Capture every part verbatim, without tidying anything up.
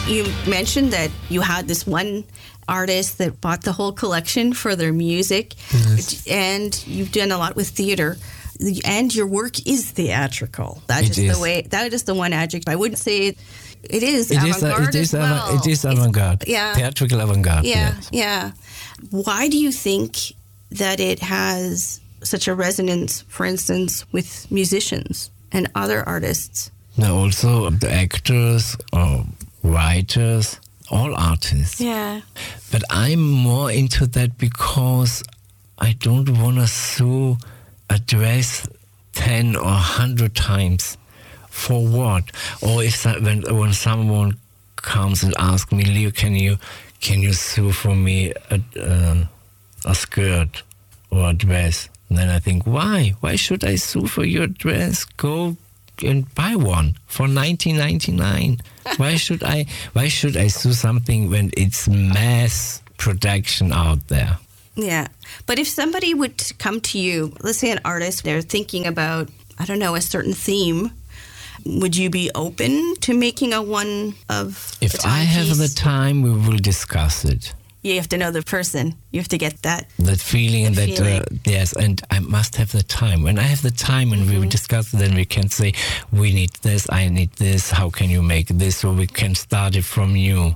You mentioned that you had this one artist that bought the whole collection for their music, yes. and you've done a lot with theater. And your work is theatrical. That it is, is the way. That is the one adjective. I wouldn't say it, it is it avant-garde is, it is, as well. It is avant-garde. Yeah. Theatrical avant-garde. Yeah, yes. yeah. Why do you think that it has such a resonance, for instance, with musicians and other artists? No, also the actors or writers, all artists. Yeah. But I'm more into that because I don't want to sue a dress ten or a hundred times. For what? Or if when when someone comes and asks me, Leo, can you can you sew for me a uh, a skirt or a dress? And then I think, why? Why should I sew for your dress? Go and buy one for nineteen ninety-nine. Why should I? Why should I sew something when it's mass production out there? Yeah. But if somebody would come to you, let's say an artist, they're thinking about, I don't know, a certain theme, would you be open to making a one of If the I have piece? the time, we will discuss it. You have to know the person. You have to get that. That feeling and that, feeling. Uh, yes, and I must have the time. When I have the time and mm-hmm. we discuss it, then we can say, we need this, I need this, how can you make this? So we can start it from you.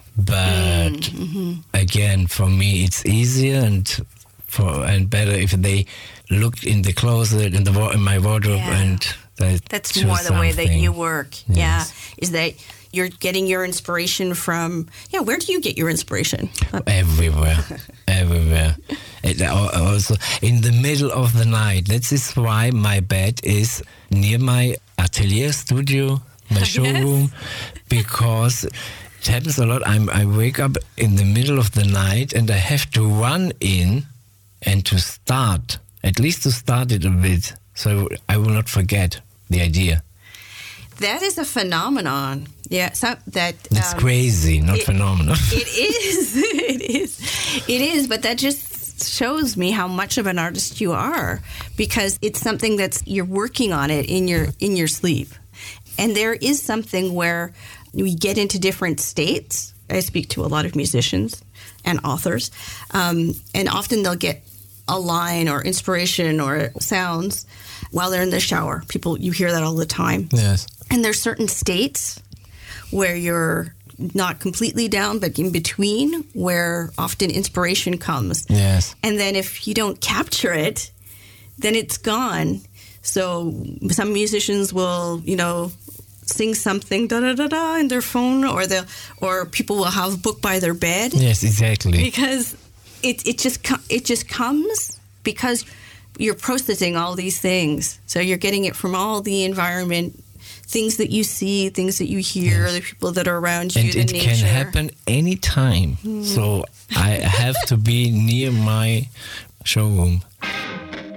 But mm-hmm. again, for me, it's easier and for and better if they look in the closet, in the in my wardrobe, yeah. and they that's choose more the something. way that you work. Yes. Yeah, is that you're getting your inspiration from? Yeah, where do you get your inspiration? Everywhere, everywhere. It, also in the middle of the night. That is why my bed is near my atelier studio, my showroom, yes. because. It happens a lot. I'm, I wake up in the middle of the night and I have to run in and to start, at least to start it a bit, so I will not forget the idea. That is a phenomenon. Yeah, so that It's um, crazy, not it, phenomenon. It is. It is. It is. But that just shows me how much of an artist you are, because it's something that's you're working on it in your in your sleep, and there is something where. We get into different states. I speak to a lot of musicians and authors, um, and often they'll get a line or inspiration or sounds while they're in the shower. People, you hear that all the time. Yes. And there's certain states where you're not completely down, but in between, where often inspiration comes. Yes. And then if you don't capture it, then it's gone. So some musicians will, you know, sing something da da da da in their phone, or the or people will have a book by their bed. Yes, exactly. Because it it just it just comes because you're processing all these things. So you're getting it from all the environment, things that you see, things that you hear, yes. the people that are around you, and the it nature. can happen anytime. Mm. So I have to be near my showroom.